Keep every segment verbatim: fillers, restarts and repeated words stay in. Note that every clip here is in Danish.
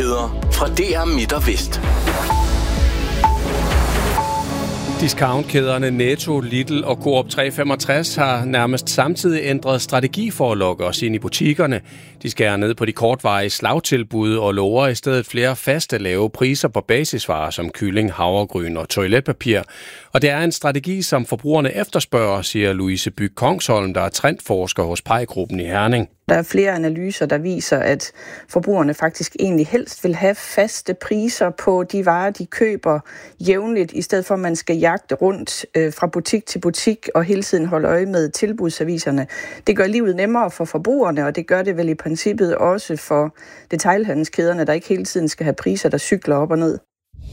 Nyheder fra D R Midt og Vest. Discountkæderne Netto, Lidl og Coop tre femogtres har nærmest samtidig ændret strategi for at lokke os ind i butikkerne. De skærer ned på de kortvarige slagtilbud og lover i stedet flere faste lave priser på basisvarer som kylling, havregryn og toiletpapir. Og det er en strategi, som forbrugerne efterspørger, siger Louise Bygg Kongsholm, der er trendforsker hos Pej-gruppen i Herning. Der er flere analyser, der viser, at forbrugerne faktisk egentlig helst vil have faste priser på de varer, de køber jævnligt, i stedet for at man skal jagte rundt øh, fra butik til butik og hele tiden holde øje med tilbudsaviserne. Det gør livet nemmere for forbrugerne, og det gør det vel i princippet også for detailhandelskæderne, der ikke hele tiden skal have priser, der cykler op og ned.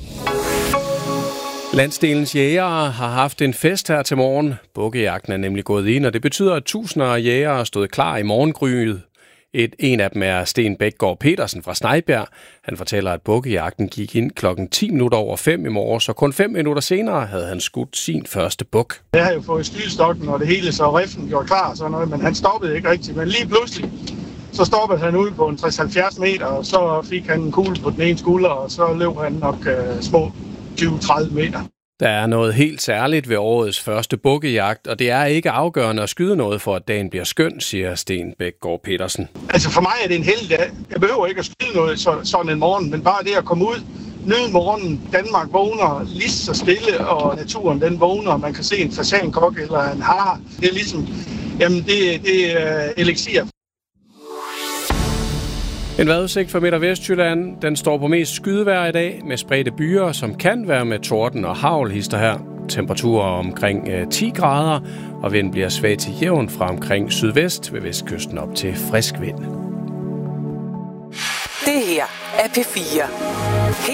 Landsdelens jægere har haft en fest her til morgen. Bukkejagten er nemlig gået ind, og det betyder, at tusinder af jægere stod klar i morgengryet. Et, en af dem er Sten Bækgaard Petersen fra Snejbjerg. Han fortæller, at bukkejagten gik ind klokken ti minutter over fem i morges, og kun fem minutter senere havde han skudt sin første buk. Jeg havde jo fået stylstokken og det hele, så riflen gjorde klar og sådan noget, men han stoppede ikke rigtigt. Men lige pludselig, så stoppede han ud på en tres til halvfjerds meter, og så fik han en kugle på den ene skulder, og så løb han nok øh, små tyve til tredive meter. Der er noget helt særligt ved årets første bukkejagt, og det er ikke afgørende at skyde noget for, at dagen bliver skøn, siger Sten Bækgaard Petersen. Altså for mig er det en heldig. Jeg behøver ikke at skyde noget så, sådan en morgen, men bare det at komme ud, nyde morgenen, Danmark vågner lige så stille, og naturen den vågner, man kan se en fasankok eller en hare. Det er ligesom, jamen det, det er elixir. En vejrudsigt for Midt- og Vestjylland. Den står på mest skydevejr i dag med spredte byer, som kan være med torden og hagl hister her. Temperaturer omkring ti grader, og vinden bliver svag til jævn fra omkring sydvest ved vestkysten op til frisk vind. Det her er P fire.